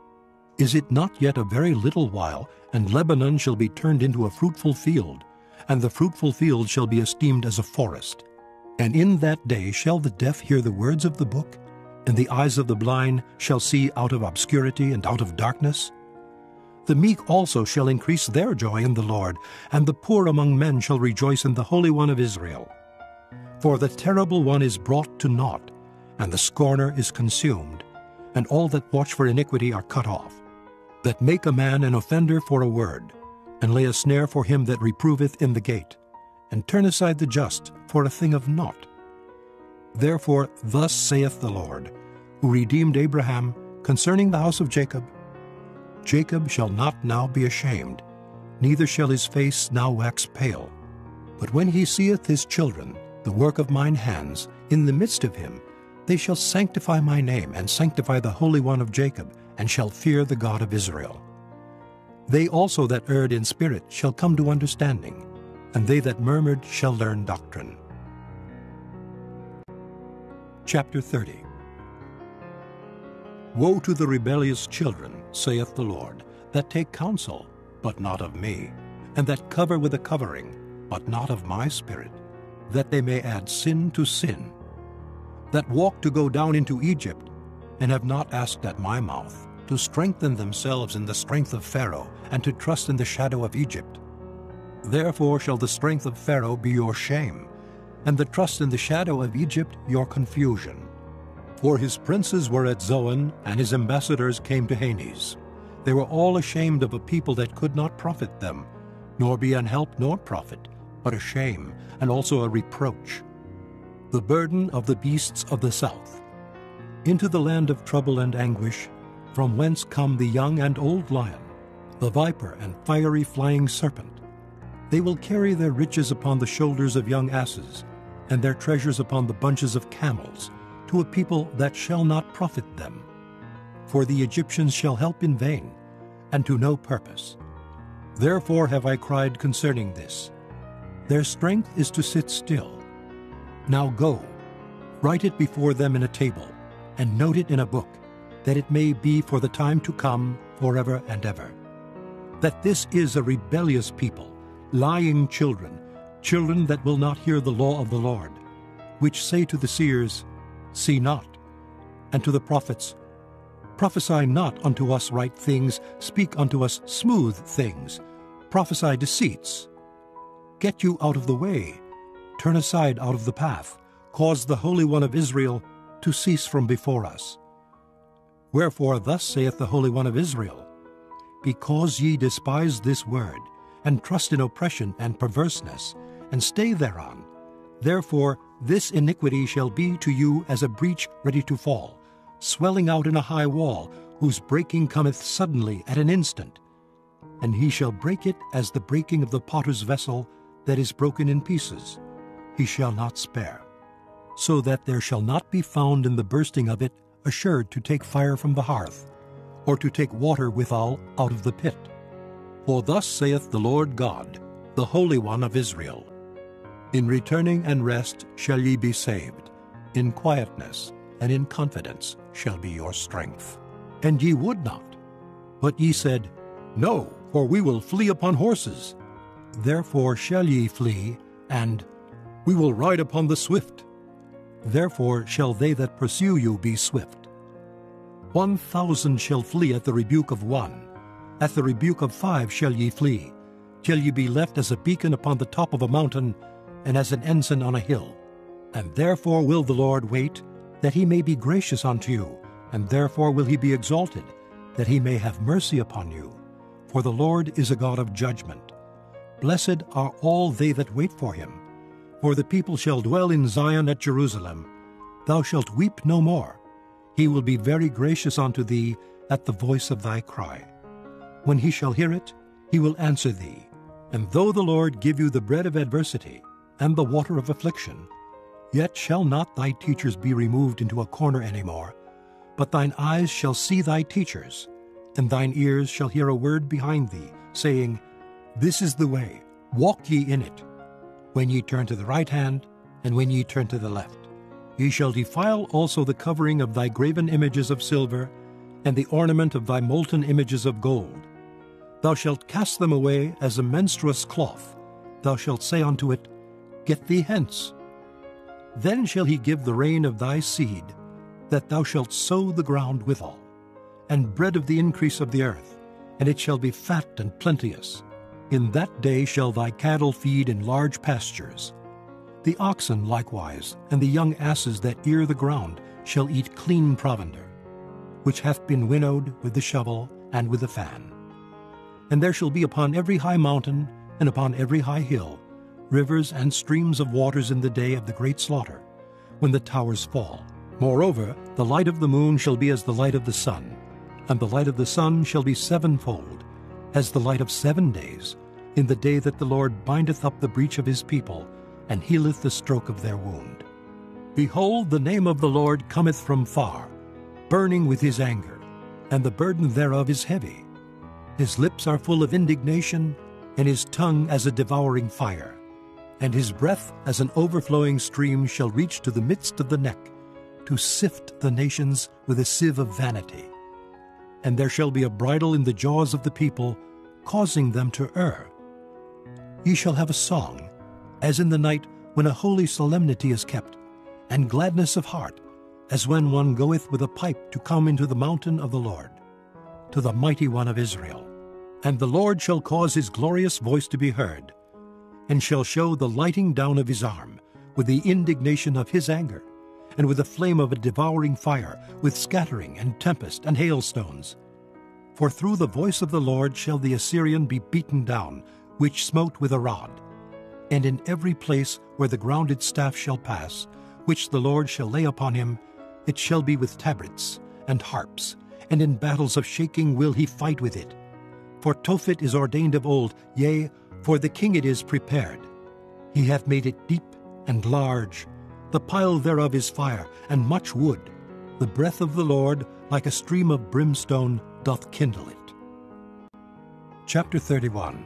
A: Is it not yet a very little while, and Lebanon shall be turned into a fruitful field, and the fruitful field shall be esteemed as a forest? And in that day shall the deaf hear the words of the book, and the eyes of the blind shall see out of obscurity and out of darkness? The meek also shall increase their joy in the Lord, and the poor among men shall rejoice in the Holy One of Israel. For the terrible one is brought to naught, and the scorner is consumed, and all that watch for iniquity are cut off, that make a man an offender for a word, and lay a snare for him that reproveth in the gate, and turn aside the just for a thing of naught. Therefore thus saith the Lord, who redeemed Abraham, concerning the house of Jacob, Jacob shall not now be ashamed, neither shall his face now wax pale. But when he seeth his children, the work of mine hands, in the midst of him, they shall sanctify my name, and sanctify the Holy One of Jacob, and shall fear the God of Israel. They also that erred in spirit shall come to understanding, and they that murmured shall learn doctrine. Chapter 30. Woe to the rebellious children, saith the Lord, that take counsel, but not of me, and that cover with a covering, but not of my spirit, that they may add sin to sin, that walk to go down into Egypt, and have not asked at my mouth, to strengthen themselves in the strength of Pharaoh, and to trust in the shadow of Egypt. Therefore shall the strength of Pharaoh be your shame, and the trust in the shadow of Egypt your confusion. For his princes were at Zoan, and his ambassadors came to Hanes. They were all ashamed of a people that could not profit them, nor be an help nor profit, but a shame, and also a reproach. The burden of the beasts of the south. Into the land of trouble and anguish, from whence come the young and old lion, the viper and fiery flying serpent. They will carry their riches upon the shoulders of young asses, and their treasures upon the bunches of camels, to a people that shall not profit them. For the Egyptians shall help in vain, and to no purpose. Therefore have I cried concerning this. Their strength is to sit still. Now go, write it before them in a table, and note it in a book, that it may be for the time to come forever and ever. That this is a rebellious people, lying children, children that will not hear the law of the Lord, which say to the seers, See not, and to the prophets, Prophesy not unto us right things, speak unto us smooth things, prophesy deceits. Get you out of the way, turn aside out of the path, cause the Holy One of Israel to cease from before us. Wherefore thus saith the Holy One of Israel, Because ye despise this word, and trust in oppression and perverseness, and stay thereon, therefore this iniquity shall be to you as a breach ready to fall, swelling out in a high wall, whose breaking cometh suddenly at an instant. And he shall break it as the breaking of the potter's vessel that is broken in pieces. He shall not spare. so that there shall not be found in the bursting of it assured to take fire from the hearth, or to take water withal out of the pit. For thus saith the Lord God, the Holy One of Israel, In returning and rest shall ye be saved, in quietness and in confidence shall be your strength. And ye would not, but ye said, No, for we will flee upon horses. Therefore shall ye flee, and we will ride upon the swift. Therefore shall they that pursue you be swift. 1,000 shall flee at the rebuke of one. At the rebuke of 5 shall ye flee, till ye be left as a beacon upon the top of a mountain, and as an ensign on a hill. And therefore will the Lord wait, that he may be gracious unto you, and therefore will he be exalted, that he may have mercy upon you. For the Lord is a God of judgment. Blessed are all they that wait for him. For the people shall dwell in Zion at Jerusalem. Thou shalt weep no more. He will be very gracious unto thee at the voice of thy cry. When he shall hear it, he will answer thee. And though the Lord give you the bread of adversity, and the water of affliction, yet shall not thy teachers be removed into a corner any more, but thine eyes shall see thy teachers, and thine ears shall hear a word behind thee, saying, This is the way, walk ye in it. When ye turn to the right hand, and when ye turn to the left. Ye shall defile also the covering of thy graven images of silver, and the ornament of thy molten images of gold. Thou shalt cast them away as a menstruous cloth. Thou shalt say unto it, Get thee hence. Then shall he give the rain of thy seed, that thou shalt sow the ground withal, and bread of the increase of the earth, and it shall be fat and plenteous. In that day shall thy cattle feed in large pastures. The oxen likewise, and the young asses that ear the ground, shall eat clean provender, which hath been winnowed with the shovel and with the fan. And there shall be upon every high mountain, and upon every high hill, rivers and streams of waters in the day of the great slaughter, when the towers fall. Moreover, the light of the moon shall be as the light of the sun, and the light of the sun shall be sevenfold, as the light of 7 days, in the day that the Lord bindeth up the breach of his people, and healeth the stroke of their wound. Behold, the name of the Lord cometh from far, burning with his anger, and the burden thereof is heavy. His lips are full of indignation, and his tongue as a devouring fire. And his breath as an overflowing stream shall reach to the midst of the neck, to sift the nations with a sieve of vanity. And there shall be a bridle in the jaws of the people, causing them to err. Ye shall have a song, as in the night when a holy solemnity is kept, and gladness of heart, as when one goeth with a pipe to come into the mountain of the Lord, to the mighty one of Israel. And the Lord shall cause his glorious voice to be heard, and shall show the lighting down of his arm, with the indignation of his anger, and with the flame of a devouring fire, with scattering and tempest and hailstones. For through the voice of the Lord shall the Assyrian be beaten down, which smote with a rod. And in every place where the grounded staff shall pass, which the Lord shall lay upon him, it shall be with tabrets and harps, and in battles of shaking will he fight with it. For Tophet is ordained of old, yea, for the king it is prepared. He hath made it deep and large. The pile thereof is fire, and much wood. The breath of the Lord, like a stream of brimstone, doth kindle it. Chapter 31.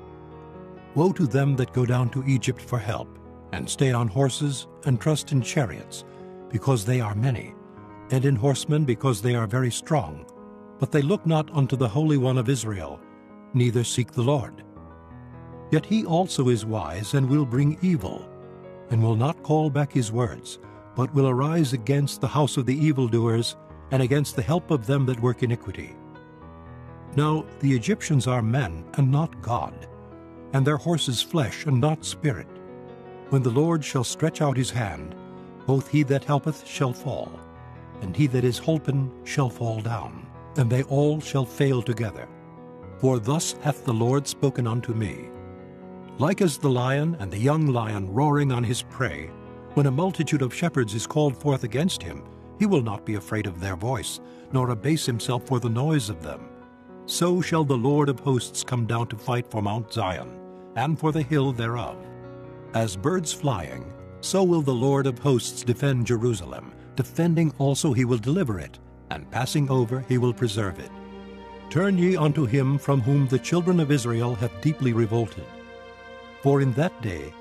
A: Woe to them that go down to Egypt for help, and stay on horses, and trust in chariots, because they are many, and in horsemen, because they are very strong. But they look not unto the Holy One of Israel, neither seek the Lord. Yet he also is wise, and will bring evil, and will not call back his words, but will arise against the house of the evildoers, and against the help of them that work iniquity. Now the Egyptians are men, and not God, and their horses flesh, and not spirit. When the Lord shall stretch out his hand, both he that helpeth shall fall, and he that is holpen shall fall down, and they all shall fail together. For thus hath the Lord spoken unto me. Like as the lion and the young lion roaring on his prey, when a multitude of shepherds is called forth against him, he will not be afraid of their voice, nor abase himself for the noise of them. So shall the Lord of hosts come down to fight for Mount Zion, and for the hill thereof. As birds flying, So will the Lord of hosts defend Jerusalem. Defending also he will deliver it, and passing over he will preserve it. Turn ye unto him from whom the children of Israel have deeply revolted. For in that day